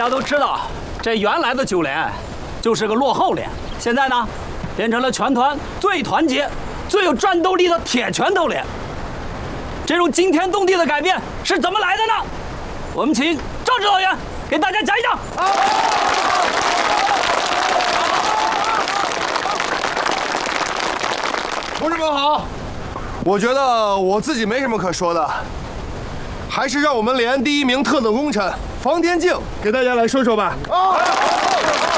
家都知道，这原来的9连就是个落后连，现在呢，变成了全团最团结、最有战斗力的铁拳头连。这种惊天动地的改变是怎么来的呢？我们请赵指导员给大家讲一讲。 同志们好，我觉得我自己没什么可说的，还是让我们连第1名特等功臣房天镜给大家来说说吧。